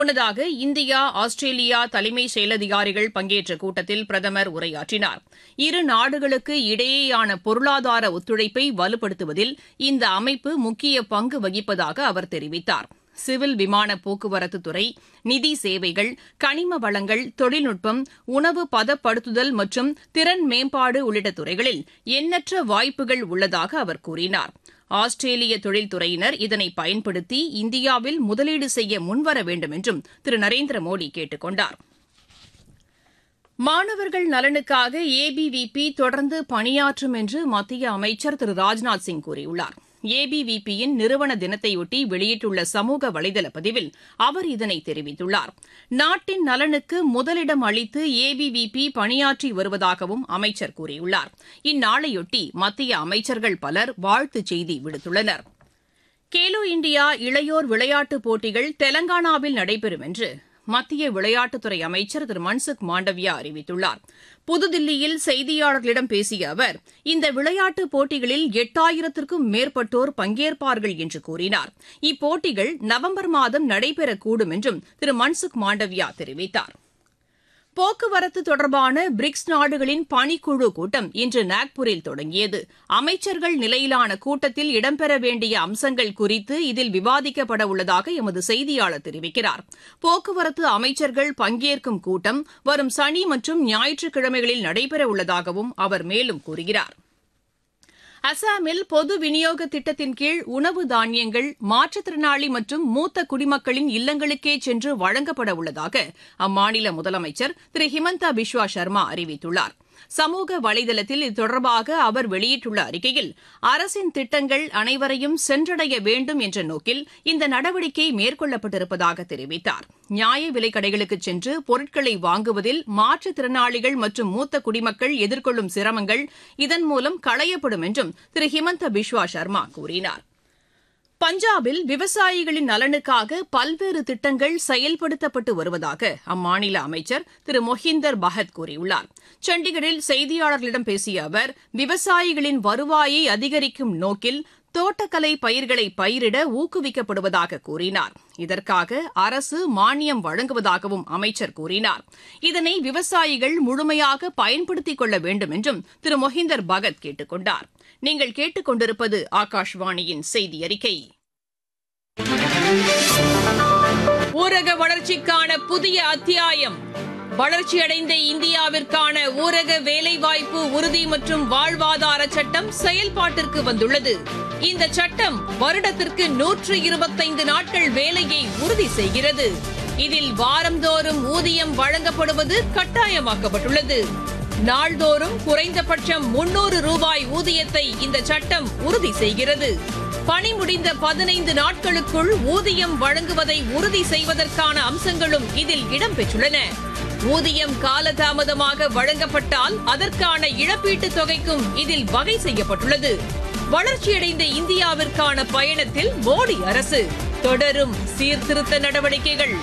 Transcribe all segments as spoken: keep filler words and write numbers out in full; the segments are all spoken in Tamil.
முன்னதாக இந்தியா ஆஸ்திரேலியா தலைமை செயல் அதிகாரிகள் பங்கேற்ற கூட்டத்தில் பிரதமர் உரையாற்றினார். இரு நாடுகளுக்கு இடையேயான பொருளாதார ஒத்துழைப்பை வலுப்படுத்துவதில் இந்த அமைப்பு முக்கிய பங்கு வகிப்பதாக அவர் தெரிவித்தார். சிவில் விமான போக்குவரத்து துறை, நிதி சேவைகள், கனிம வளங்கள், தொழில்நுட்பம், உணவு பதப்படுத்துதல் மற்றும் திறன் மேம்பாடு உள்ளிட்ட துறைகளில் எண்ணற்ற வாய்ப்புகள் உள்ளதாக அவர் கூறினார். ஆஸ்திரேலிய தொழில்துறையினர் இதனை பயன்படுத்தி இந்தியாவில் முதலீடு செய்ய முன்வர வேண்டும் என்றும் திரு நரேந்திர மோடி கேட்டுக் கொண்டார். மாணவர்கள் நலனுக்காக ஏபிவிபி தொடர்ந்து பணியாற்றும் என்று மத்திய அமைச்சர் திரு ராஜ்நாத் சிங் கூறியுள்ளார். ஏபிவிபியின் நிறுவன தினத்தையொட்டி வெளியிட்டுள்ள சமூக வலைதள பதிவில் அவர் இதனை தெரிவித்துள்ளார். நாட்டின் நலனுக்கு முதலிடம் அளித்து ஏபிவிபி பணியாற்றி வருவதாகவும் அமைச்சர் கூறியுள்ளார். இந்நாளையொட்டி மத்திய அமைச்சர்கள் பலர் வாழ்த்துச் செய்தி விடுத்துள்ளனர். கேலோ இண்டியா இளையோர் விளையாட்டுப் போட்டிகள் தெலங்கானாவில் நடைபெறும் என்று மத்திய விளையாட்டுத்துறை அமைச்சர் திரு மன்சுக் மாண்டவியா அறிவித்துள்ளார். புதுதில்லியில் செய்தியாளர்களிடம் பேசிய அவர், இந்த விளையாட்டுப் போட்டிகளில் எட்டாயிரத்திற்கும் மேற்பட்டோர் பங்கேற்பார்கள் என்று கூறினார். இப்போட்டிகள் நவம்பர் மாதம் நடைபெறக்கூடும் என்றும் திரு மன்சுக் மாண்டவியா தெரிவித்தார். போக்குவரத்து தொடர்பான பிரிக்ஸ் நாடுகளின் பணிக்குழு கூட்டம் இன்று நாக்பூரில் தொடங்கியது. அமைச்சர்கள் நிலையிலான கூட்டத்தில் இடம்பெற வேண்டிய அம்சங்கள் குறித்து இதில் விவாதிக்கப்பட உள்ளதாக எமது செய்தியாளர் தெரிவிக்கிறார். போக்குவரத்து அமைச்சர்கள் பங்கேற்கும் கூட்டம் வரும் சனி மற்றும் ஞாயிற்றுக்கிழமைகளில் நடைபெற உள்ளதாகவும் அவர் மேலும் கூறுகிறார். அசாமில் பொது விநியோக திட்டத்தின் கீழ் உணவு தானியங்கள் மாற்றுத்திறனாளி மற்றும் மூத்த குடிமக்களின் இல்லங்களுக்கே சென்று வழங்கப்பட உள்ளதாக அம்மாநில முதலமைச்சர் திரு ஹிமந்தா பிஸ்வா சர்மா அறிவித்துள்ளார். சமூக வலைதளத்தில் இது தொடர்பாக அவர் வெளியிட்டுள்ள அறிக்கையில், அரசின் திட்டங்கள் அனைவரையும் சென்றடைய வேண்டும் என்ற நோக்கில் இந்த நடவடிக்கை மேற்கொள்ளப்பட்டிருப்பதாக தெரிவித்தார். நியாய விலைக் கடைகளுக்கு சென்று பொருட்களை வாங்குவதில் மாற்றுத்திறனாளிகள் மற்றும் மூத்த குடிமக்கள் எதிர்கொள்ளும் சிரமங்கள் இதன் மூலம் களையப்படும் என்றும் திரு ஹிமந்தா பிஸ்வா சர்மா கூறினார். பஞ்சாபில் விவசாயிகளின் நலனுக்காக பல்வேறு திட்டங்கள் செயல்படுத்தப்பட்டு வருவதாக அம்மாநில அமைச்சர் திரு மொஹிந்தர் பகத் கூறியுள்ளார். சண்டிகரில் செய்தியாளர்களிடம் பேசிய அவர், விவசாயிகளின் வருவாயை அதிகரிக்கும் நோக்கில் தோட்டக்கலை பயிர்களை பயிரிட ஊக்குவிக்கப்படுவதாக கூறினார். இதற்காக அரசு மானியம் வழங்குவதாகவும் அமைச்சர் கூறினார். இதனை விவசாயிகள் முழுமையாக பயன்படுத்திக் கொள்ள வேண்டும் என்றும் திரு மொஹிந்தர் பகத் கேட்டுக் கொண்டார். நீங்கள் கேட்டுக் கொண்டிருப்பது ஆகாஷ்வாணியின் செய்தி அறிக்கை. ஊரக வளர்ச்சிக்கான புதிய அத்தியாயம். வளர்ச்சியடைந்த இந்தியாவிற்கான ஊரக வேலைவாய்ப்பு உறுதி மற்றும் வாழ்வாதார சட்டம் செயல்பாட்டிற்கு வந்துள்ளது. இந்த சட்டம் வருடத்திற்கு நூற்று இருபத்தைந்து நாட்கள் வேலையை உறுதி செய்கிறது. இதில் வாரந்தோறும் ஊதியம் வழங்கப்படுவது கட்டாயமாக்கப்பட்டுள்ளது. நாள்தோறும் குறைந்தபட்சம் முன்னூறு ரூபாய் ஊதியத்தை இந்த சட்டம் உறுதி செய்கிறது. பணி முடிந்த பதினைந்து நாட்களுக்குள் ஊதியம் வழங்குவதை உறுதி செய்வதற்கான அம்சங்களும் இதில் இடம்பெற்றுள்ளன. ஊதியம் காலதாமதமாக வழங்கப்பட்டால் அதற்கான இழப்பீட்டுத் தொகைக்கும் இதில் வகை செய்யப்பட்டுள்ளது. வளர்ச்சியடைந்த இந்தியாவிற்கான பயணத்தில் மோடி அரசு தொடரும் சீர்திருத்த நடவடிக்கைகள்.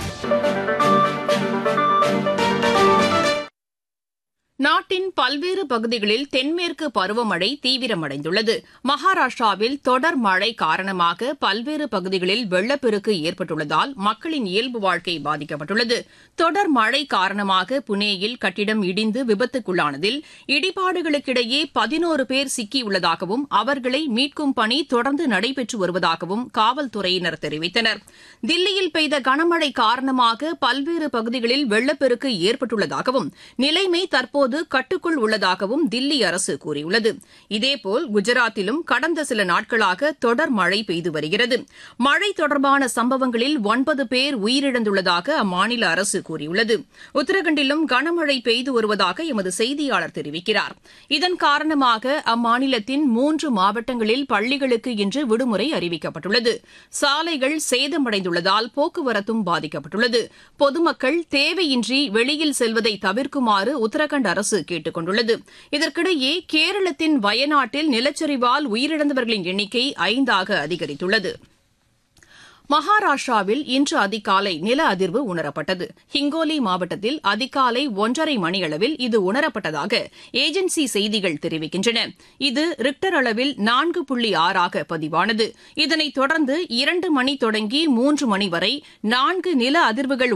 நாட்டின் பல்வேறு பகுதிகளில் தென்மேற்கு பருவமழை தீவிரமடைந்துள்ளது. மகாராஷ்டிராவில் தொடர் மழை காரணமாக பல்வேறு பகுதிகளில் வெள்ளப்பெருக்கு ஏற்பட்டுள்ளதால் மக்களின் இயல்பு வாழ்க்கை பாதிக்கப்பட்டுள்ளது. தொடர் மழை காரணமாக புனேயில் கட்டிடம் இடிந்து விபத்துக்குள்ளானதில் இடிபாடுகளுக்கிடையே பதினோரு பேர் சிக்கியுள்ளதாகவும் அவர்களை மீட்கும் பணி தொடர்ந்து நடைபெற்று வருவதாகவும் காவல்துறையினர் தெரிவித்தனர். தில்லியில் பெய்த கனமழை காரணமாக பல்வேறு பகுதிகளில் வெள்ளப்பெருக்கு ஏற்பட்டுள்ளதாகவும் நிலைமை தற்போது கட்டுக்குள் உள்ளதாகவும் தில்லி அரசு கூறியுள்ளது. இதேபோல் குஜராத்திலும் கடந்த சில நாட்களாக தொடர் மழை பெய்து வருகிறது. மழை தொடர்பான சம்பவங்களில் ஒன்பது பேர் உயிரிழந்துள்ளதாக அம்மாநில அரசு கூறியுள்ளது. உத்தரகண்டிலும் கனமழை பெய்து வருவதாக எமது செய்தியாளர் தெரிவிக்கிறார். இதன் காரணமாக அம்மாநிலத்தின் மூன்று மாவட்டங்களில் பள்ளிகளுக்கு இன்று விடுமுறை அறிவிக்கப்பட்டுள்ளது. சாலைகள் சேதமடைந்துள்ளதால் போக்குவரத்தும் பாதிக்கப்பட்டுள்ளது. பொதுமக்கள் தேவையின்றி வெளியில் செல்வதை தவிர்க்குமாறு உத்தரகண்ட் அரசு கேட்டுக் கொண்டுள்ளது. இதற்கிடையே கேரளத்தின் வயநாட்டில் நிலச்சரிவால் உயிரிழந்தவர்களின் எண்ணிக்கை ஐந்தாக அதிகரித்துள்ளது. மகாராஷ்டிராவில் இன்று அதிகாலை நில அதிர்வு உணரப்பட்டது. ஹிங்கோலி மாவட்டத்தில் அதிகாலை ஒன்றரை மணியளவில் இது உணரப்பட்டதாக ஏஜென்சி செய்திகள் தெரிவிக்கின்றன. இது ரிக்டர் அளவில் நான்கு புள்ளி ஆறாக பதிவானது. இதனைத் தொடர்ந்து இரண்டு மணி தொடங்கி மூன்று மணி வரை நான்கு நில அதிர்வுகள்